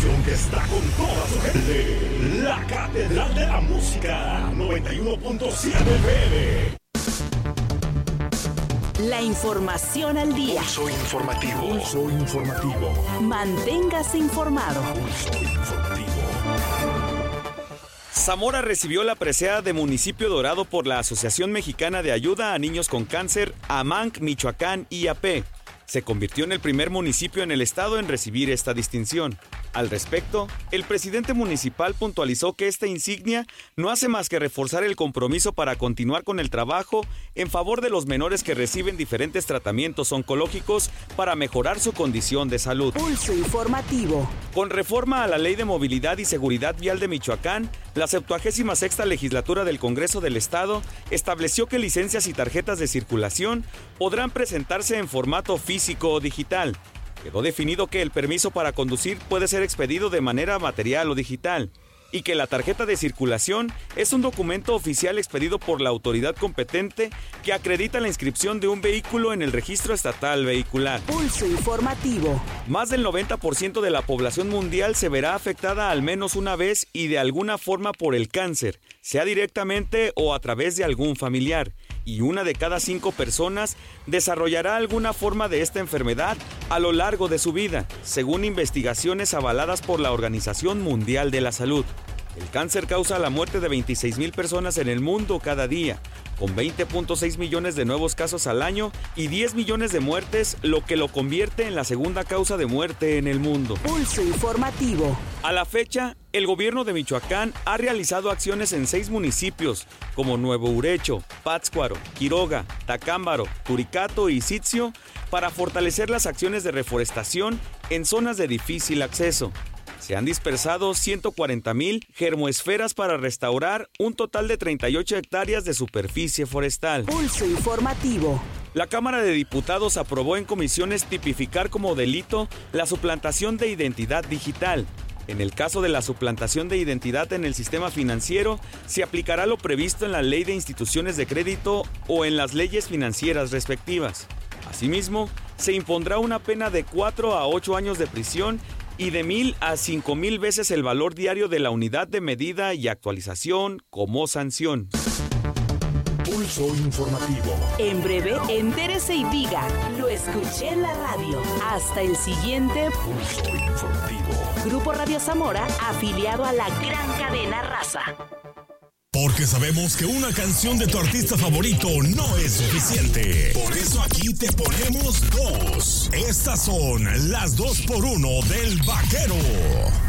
estación que está con toda su gente. La Catedral de la Música, 91.7 FM. La información al día. Pulso informativo. Pulso informativo. Manténgase informado. Pulso informativo. Zamora recibió la presea de Municipio Dorado por la Asociación Mexicana de Ayuda a Niños con Cáncer, AMANC, Michoacán, IAP. Se convirtió en el primer municipio en el estado en recibir esta distinción. Al respecto, el presidente municipal puntualizó que esta insignia no hace más que reforzar el compromiso para continuar con el trabajo en favor de los menores que reciben diferentes tratamientos oncológicos para mejorar su condición de salud. Pulso informativo. Con reforma a la Ley de Movilidad y Seguridad Vial de Michoacán, la 76ª legislatura del Congreso del Estado estableció que licencias y tarjetas de circulación podrán presentarse en formato físico o digital. Quedó definido que el permiso para conducir puede ser expedido de manera material o digital y que la tarjeta de circulación es un documento oficial expedido por la autoridad competente que acredita la inscripción de un vehículo en el registro estatal vehicular. Pulso informativo. Más del 90% de la población mundial se verá afectada al menos una vez y de alguna forma por el cáncer, sea directamente o a través de algún familiar. Y 1 de cada 5 personas desarrollará alguna forma de esta enfermedad a lo largo de su vida, según investigaciones avaladas por la Organización Mundial de la Salud. El cáncer causa la muerte de 26,000 personas en el mundo cada día, con 20.6 millones de nuevos casos al año y 10 millones de muertes, lo que lo convierte en la segunda causa de muerte en el mundo. Pulso informativo. A la fecha, el gobierno de Michoacán ha realizado acciones en 6 municipios, como Nuevo Urecho, Pátzcuaro, Quiroga, Tacámbaro, Turicato y Sitzio, para fortalecer las acciones de reforestación en zonas de difícil acceso. Se han dispersado 140,000 germoesferas para restaurar un total de 38 hectáreas de superficie forestal. Pulso informativo. La Cámara de Diputados aprobó en comisiones tipificar como delito la suplantación de identidad digital. En el caso de la suplantación de identidad en el sistema financiero, se aplicará lo previsto en la Ley de Instituciones de Crédito o en las leyes financieras respectivas. Asimismo, se impondrá una pena de 4 a 8 años de prisión y de 1,000 a 5,000 veces el valor diario de la unidad de medida y actualización como sanción. Pulso informativo. En breve, entérese y diga, lo escuché en la radio. Hasta el siguiente Pulso informativo. Grupo Radio Zamora, afiliado a la gran cadena Raza. Porque sabemos que una canción de tu artista favorito no es suficiente. Por eso aquí te ponemos 2. Estas son las 2x1 del Vaquero.